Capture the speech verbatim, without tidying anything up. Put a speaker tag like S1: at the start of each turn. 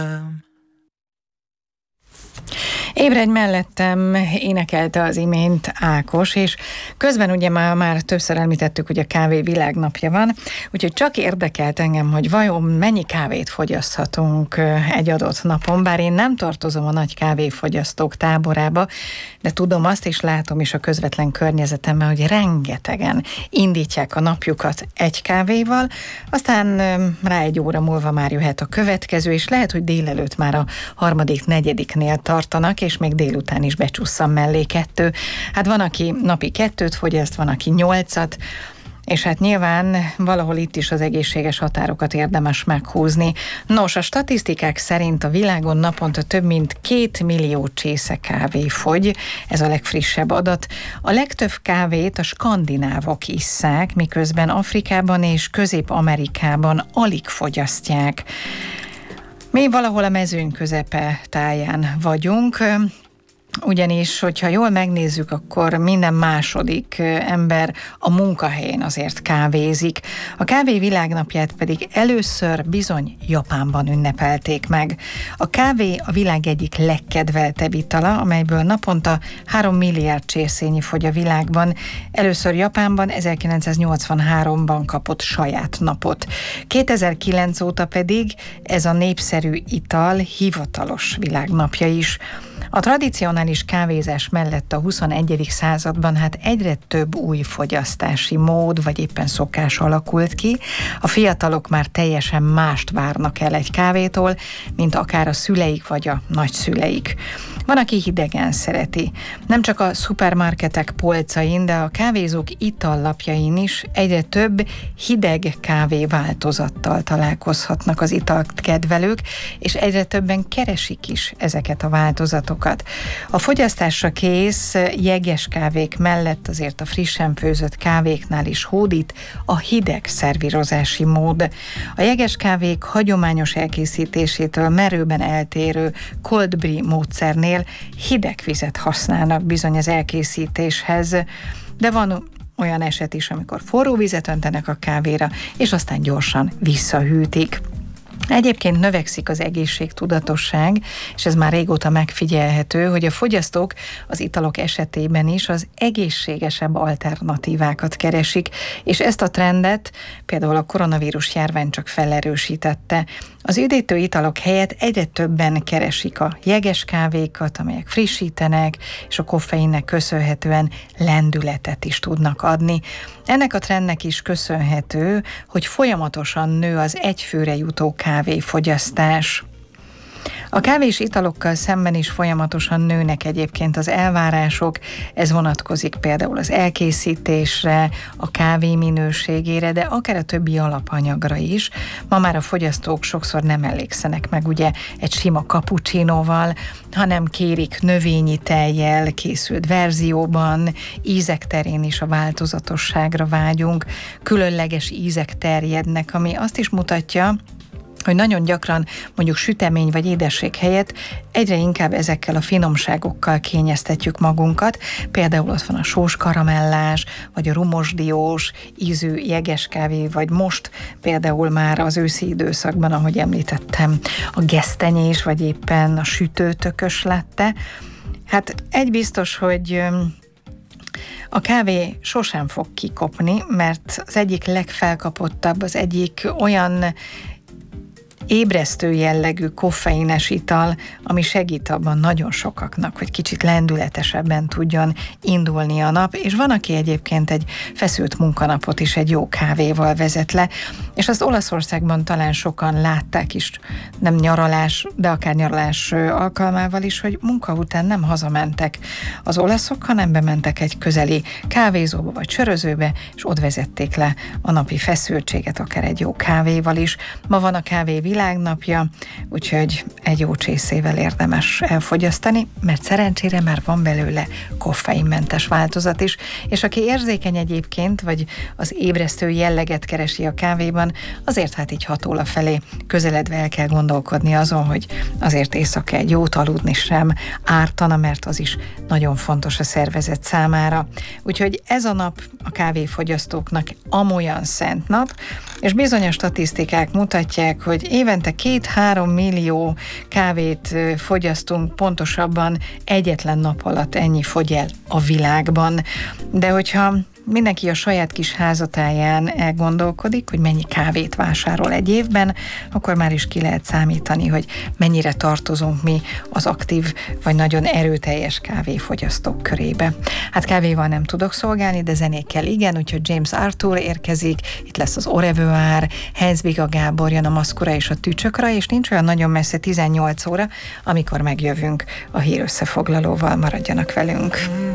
S1: Ébredj mellettem énekelte az imént Ákos, és közben ugye már, már többször említettük, hogy a kávé világnapja van, úgyhogy csak érdekelt engem, hogy vajon mennyi kávét fogyaszthatunk egy adott napon, bár én nem tartozom a nagy kávéfogyasztók táborába, de tudom azt is, látom is a közvetlen környezetemben, hogy rengetegen indítják a napjukat egy kávéval, aztán rá egy óra múlva már jöhet a következő, és lehet, hogy délelőtt már a harmadik, negyediknél tartanak, és még délután is becsusszan mellé kettő. Hát van, aki napi kettőt fogyaszt, van, aki nyolcat, és hát nyilván valahol itt is az egészséges határokat érdemes meghúzni. Nos, a statisztikák szerint a világon naponta több mint két millió csésze kávé fogy, ez a legfrissebb adat. A legtöbb kávét a skandinávok isszák, miközben Afrikában és Közép-Amerikában alig fogyasztják. Mi valahol a mezőny közepe táján vagyunk, ugyanis, hogyha jól megnézzük, akkor minden második ember a munkahelyén azért kávézik. A kávé világnapját pedig először bizony Japánban ünnepelték meg. A kávé a világ egyik legkedveltebb itala, amelyből naponta három milliárd csészényi fogy a világban. Először Japánban ezerkilencszáznyolcvanháromban kapott saját napot. kétezer-kilenc óta pedig ez a népszerű ital hivatalos világnapja is. A tradicionális kávézás mellett a huszonegyedik században hát egyre több új fogyasztási mód, vagy éppen szokás alakult ki. A fiatalok már teljesen mást várnak el egy kávétól, mint akár a szüleik vagy a nagyszüleik. Van, aki hidegen szereti. Nem csak a szupermarketek polcain, de a kávézók itallapjain is egyre több hideg kávé változattal találkozhatnak az italkedvelők, és egyre többen keresik is ezeket a változatokat. A fogyasztásra kész jeges kávék mellett azért a frissen főzött kávéknál is hódít a hideg szervírozási mód. A jeges kávék hagyományos elkészítésétől merőben eltérő cold brew módszernél hideg vizet használnak bizony az elkészítéshez, de van olyan eset is, amikor forró vizet öntenek a kávéra, és aztán gyorsan visszahűtik. Egyébként növekszik az egészségtudatosság, és ez már régóta megfigyelhető, hogy a fogyasztók az italok esetében is az egészségesebb alternatívákat keresik, és ezt a trendet például a koronavírus járvány csak felerősítette. Az üdítő italok helyett egyre többen keresik a jeges kávékat, amelyek frissítenek, és a koffeinnek köszönhetően lendületet is tudnak adni. Ennek a trendnek is köszönhető, hogy folyamatosan nő az egyfőre jutó kávéfogyasztás. A kávés italokkal szemben is folyamatosan nőnek egyébként az elvárások, ez vonatkozik például az elkészítésre, a kávé minőségére, de akár a többi alapanyagra is. Ma már a fogyasztók sokszor nem elégszenek meg ugye egy sima cappuccinoval, hanem kérik növényi tejjel készült verzióban, ízek terén is a változatosságra vágyunk, különleges ízek terjednek, ami azt is mutatja, hogy nagyon gyakran mondjuk sütemény vagy édesség helyett egyre inkább ezekkel a finomságokkal kényeztetjük magunkat. Például ott van a sós karamellás, vagy a rumosdiós ízű jegeskávé, vagy most például már az őszi időszakban, ahogy említettem, a gesztenyés, vagy éppen a sütőtökös latte. Hát egy biztos, hogy a kávé sosem fog kikopni, mert az egyik legfelkapottabb, az egyik olyan ébresztő jellegű koffeines ital, ami segít abban nagyon sokaknak, hogy kicsit lendületesebben tudjon indulni a nap, és van, aki egyébként egy feszült munkanapot is egy jó kávéval vezet le, és azt Olaszországban talán sokan látták is, nem nyaralás, de akár nyaralás alkalmával is, hogy munka után nem hazamentek az olaszok, hanem bementek egy közeli kávézóba vagy sörözőbe, és ott vezették le a napi feszültséget, akár egy jó kávéval is. Ma van a kávé világnapja, úgyhogy egy jó csészével érdemes elfogyasztani, mert szerencsére már van belőle koffeinmentes változat is, és aki érzékeny egyébként, vagy az ébresztő jelleget keresi a kávéban, azért hát így hat óra felé közeledve el kell gondolkodni azon, hogy azért éjszaka egy jót aludni sem ártana, mert az is nagyon fontos a szervezet számára. Úgyhogy ez a nap a kávéfogyasztóknak amolyan szent nap, és bizonyos statisztikák mutatják, hogy évente két-három millió kávét fogyasztunk, pontosabban egyetlen nap alatt ennyi fogy el a világban. De hogyha mindenki a saját kis házatáján elgondolkodik, hogy mennyi kávét vásárol egy évben, akkor már is ki lehet számítani, hogy mennyire tartozunk mi az aktív vagy nagyon erőteljes kávéfogyasztók körébe. Hát kávéval nem tudok szolgálni, de zenékkel igen, úgyhogy James Arthur érkezik, itt lesz az Au revoir, Heinz Biga Gábor, jön a Maszkura és a Tücsökra, és nincs olyan nagyon messze tizennyolc óra, amikor megjövünk a hírösszefoglalóval, maradjanak velünk.